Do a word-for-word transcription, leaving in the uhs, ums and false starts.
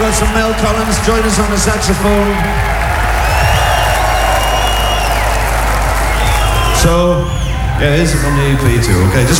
us from Mel Collins. Join us on the saxophone. So, yeah, here's it from the E P too, okay? Just